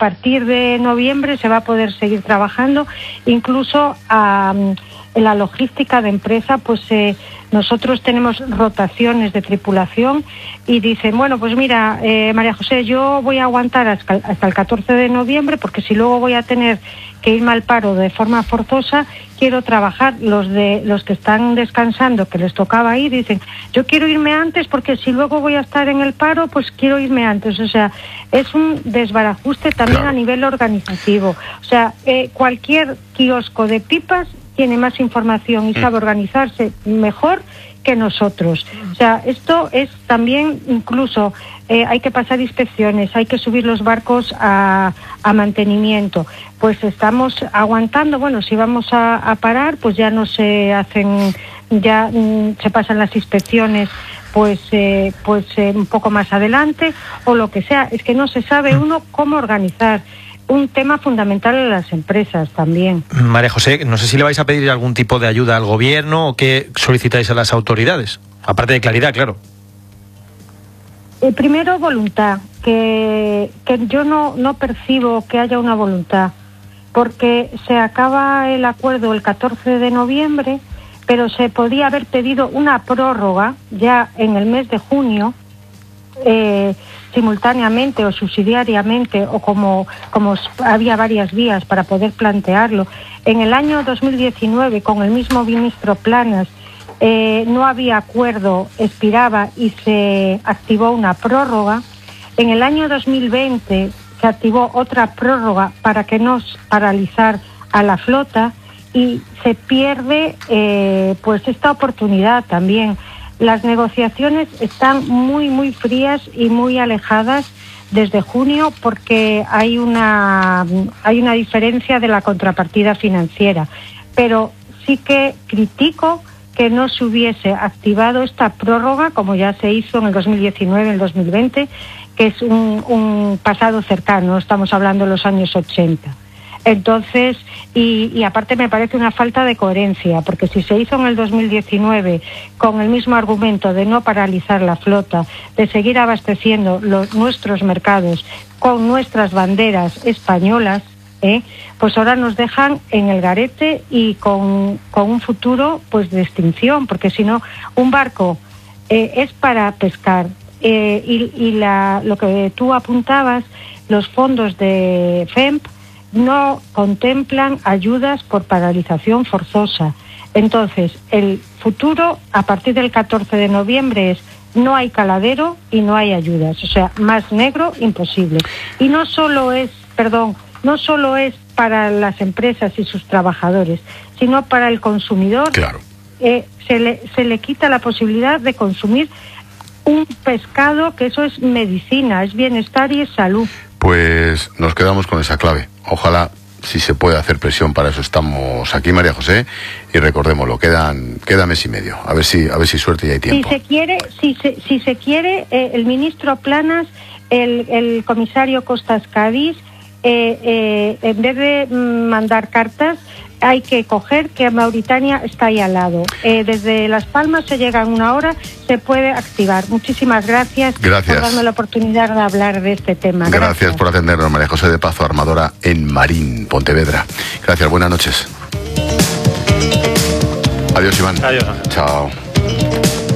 partir de noviembre se va a poder seguir trabajando, incluso en la logística de empresa, pues nosotros tenemos rotaciones de tripulación y dicen, bueno, pues mira, María José, yo voy a aguantar hasta el 14 de noviembre porque si luego voy a tener que irme al paro de forma forzosa, quiero trabajar. Los que están descansando, que les tocaba ir, dicen, yo quiero irme antes porque si luego voy a estar en el paro, pues quiero irme antes. O sea, es un desbarajuste también, claro, a nivel organizativo. O sea, cualquier kiosco de pipas tiene más información y sabe organizarse mejor que nosotros. O sea, esto es también, incluso hay que pasar inspecciones, hay que subir los barcos a mantenimiento. Pues estamos aguantando. Bueno, si vamos a parar, pues ya no se hacen, ya se pasan las inspecciones pues un poco más adelante o lo que sea. Es que no se sabe uno cómo organizar. Un tema fundamental en las empresas también. María José, no sé si le vais a pedir algún tipo de ayuda al gobierno o qué solicitáis a las autoridades, aparte de claridad, claro. Primero, voluntad, que yo no percibo que haya una voluntad, porque se acaba el acuerdo el 14 de noviembre, pero se podía haber pedido una prórroga ya en el mes de junio, simultáneamente o subsidiariamente, o como había varias vías para poder plantearlo. En el año 2019, con el mismo ministro Planas, no había acuerdo, expiraba y se activó una prórroga. En el año 2020 se activó otra prórroga para que no paralizar a la flota y se pierde pues esta oportunidad también. Las negociaciones están muy frías y muy alejadas desde junio porque hay una diferencia de la contrapartida financiera. Pero sí que critico que no se hubiese activado esta prórroga como ya se hizo en el 2019, en el 2020, que es un pasado cercano, estamos hablando de los años 80. Entonces, y aparte me parece una falta de coherencia, porque si se hizo en el 2019 con el mismo argumento de no paralizar la flota, de seguir abasteciendo nuestros mercados con nuestras banderas españolas, pues ahora nos dejan en el garete y con un futuro pues de extinción, porque si no, un barco es para pescar lo que tú apuntabas, los fondos de FEMP no contemplan ayudas por paralización forzosa. Entonces, el futuro a partir del 14 de noviembre es no hay caladero y no hay ayudas. O sea, más negro imposible. Y no solo es para las empresas y sus trabajadores, sino para el consumidor. Claro. Se le quita la posibilidad de consumir un pescado, que eso es medicina, es bienestar y es salud. Pues nos quedamos con esa clave. Ojalá, si se puede hacer presión, para eso estamos aquí, María José, y recordémoslo, queda mes y medio, a ver si suerte y hay tiempo. Si se quiere, el ministro Planas, el comisario Costas Cádiz, en vez de mandar cartas, hay que coger que Mauritania está ahí al lado. Desde Las Palmas se llega en 1 hora, se puede activar. Muchísimas gracias por darme la oportunidad de hablar de este tema. Gracias por atendernos, María José de Pazo, armadora en Marín, Pontevedra. Gracias, buenas noches. Adiós, Iván. Adiós. Chao.